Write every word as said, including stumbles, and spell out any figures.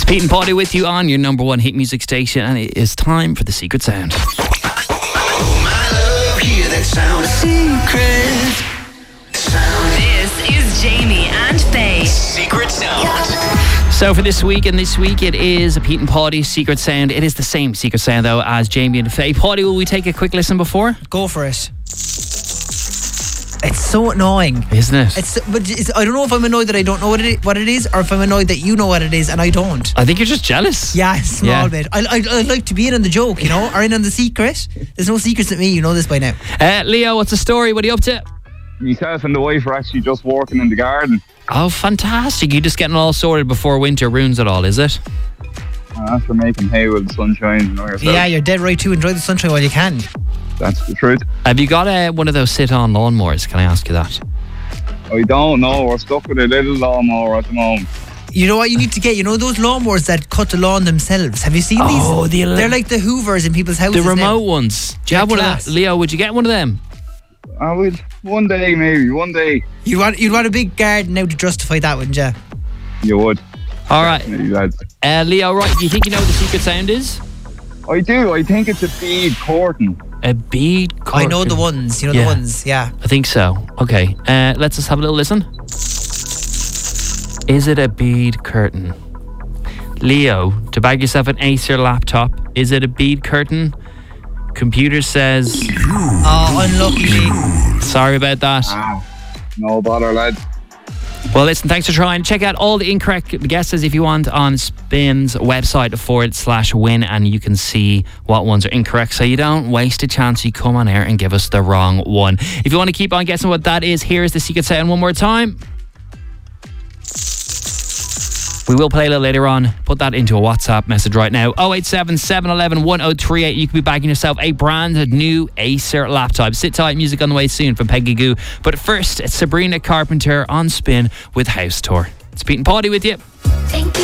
It's Pete and Paddy with you on your number one hit music station, and it is time for the Secret Sound. Oh my love, hear that sound. Secret Sound. This is Jamie and Faye. Secret Sound. So for this week and this week, it is a Pete and Paddy Secret Sound. It is the same Secret Sound though as Jamie and Faye. Paddy, will we take a quick listen before? Go for it. It's so annoying, isn't it? It's, but it's, I don't know if I'm annoyed that I don't know what it, is, what it is, or if I'm annoyed that you know what it is and I don't. I think you're just jealous. Yeah, a small Yeah. bit. I, I, I'd like to be in on the joke, you know, or in on the secret. There's no secrets with me, you know this by now. Uh, Leo, what's the story? What are you up to? Myself and the wife are actually just working in the garden. Oh, fantastic. You're just getting all sorted before winter ruins it all, is it? And after making hay while the sun shines, you know yourself. Yeah, you're dead right too. Enjoy the sunshine while you can. That's the truth. Have you got uh, one of those sit-on lawnmowers? Can I ask you that? I don't know. We're stuck with a little lawnmower at the moment. You know what you need to get? You know those lawnmowers that cut the lawn themselves? Have you seen Oh, these? the ele- They're like the Hoovers in people's The houses. remote now. ones. Do you have They're one class. of them? Leo, would you get one of them? I will one day, maybe one day. You'd want, you'd want a big garden now to justify that, wouldn't you? You would. All right. Maybe, lads. Uh, Leo, right, do you think you know what the secret sound is? I do. I think it's a bead curtain. A bead curtain. I know the ones. You know Yeah. the ones, yeah. I think so. Okay, uh, let's just have a little listen. Is it a bead curtain? Leo, to bag yourself an Acer laptop, is it a bead curtain? Computer says... Oh, unlucky me. Sorry about that. Ah, no bother, lads. Well, listen, thanks for trying. Check out all the incorrect guesses if you want on Spin's website forward slash win, and you can see what ones are incorrect so you don't waste a chance. You come on air and give us the wrong one. If you want to keep on guessing what that is, here's the secret sound one more time. We will play a little later on. Put that into a WhatsApp message right now. oh eight seven, seven one one, one oh three eight. You could be bagging yourself a brand new Acer laptop. Sit tight, music on the way soon from Peggy Goo. But first, it's Sabrina Carpenter on Spin with House Tour. It's Pete and Paddy with you. Thank you.